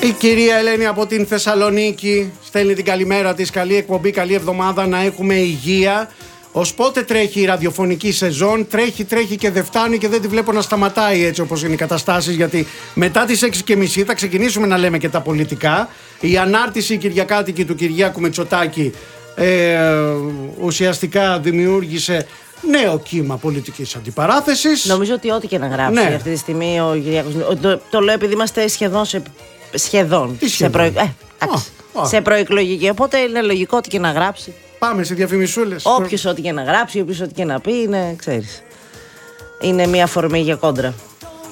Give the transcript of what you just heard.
Η κυρία Ελένη από την Θεσσαλονίκη στέλνει την καλημέρα της. Καλή εκπομπή, καλή εβδομάδα, να έχουμε υγεία. Ως πότε τρέχει η ραδιοφωνική σεζόν? Τρέχει και δεν φτάνει και δεν τη βλέπω να σταματάει έτσι όπως είναι οι καταστάσεις, γιατί μετά τις 6:30 θα ξεκινήσουμε να λέμε και τα πολιτικά. Η ανάρτηση κυριακάτικη του Κυριάκου Μητσοτάκη ουσιαστικά δημιούργησε νέο κύμα πολιτικής αντιπαράθεσης. Νομίζω ότι ό,τι και να γράψει αυτή τη στιγμή ο Κυριάκος. Το λέω επειδή είμαστε σχεδόν σε προεκλογική. Οπότε είναι λογικό ότι και να γράψει. Πάμε σε διαφημισούλες. Όποιος ό,τι και να γράψει, όποιος ό,τι και να πει, ξέρεις. Είναι μια αφορμή για κόντρα.